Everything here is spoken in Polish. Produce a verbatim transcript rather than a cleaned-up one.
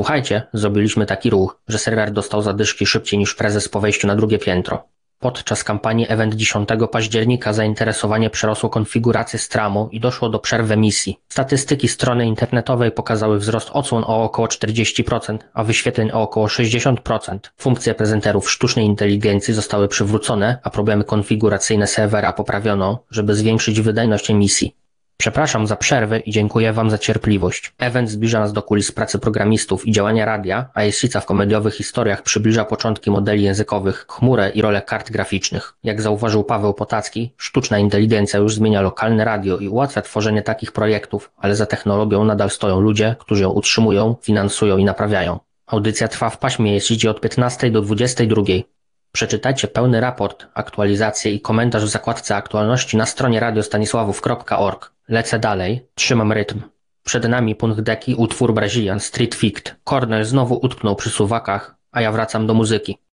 Słuchajcie, zrobiliśmy taki ruch, że serwer dostał zadyszki szybciej niż prezes po wejściu na drugie piętro. Podczas kampanii Event dziesiątego października zainteresowanie przerosło konfigurację stramu i doszło do przerwy emisji. Statystyki strony internetowej pokazały wzrost odsłon o około czterdzieści procent, a wyświetleń o około sześćdziesiąt procent. Funkcje prezenterów sztucznej inteligencji zostały przywrócone, a problemy konfiguracyjne serwera poprawiono, żeby zwiększyć wydajność emisji. Przepraszam za przerwę i dziękuję Wam za cierpliwość. Event zbliża nas do kulis pracy programistów i działania radia, a Jessica w komediowych historiach przybliża początki modeli językowych, chmurę i rolę kart graficznych. Jak zauważył Paweł Potacki, sztuczna inteligencja już zmienia lokalne radio i ułatwia tworzenie takich projektów, ale za technologią nadal stoją ludzie, którzy ją utrzymują, finansują i naprawiają. Audycja trwa w paśmie Jessidzi od piętnastej do dwudziestej drugiej. Przeczytajcie pełny raport, aktualizację i komentarz w zakładce aktualności na stronie radiostanisławów kropka org. Lecę dalej, trzymam rytm. Przed nami punkt deki, utwór Brazilian Street Fight. Cornel znowu utknął przy suwakach, a ja wracam do muzyki.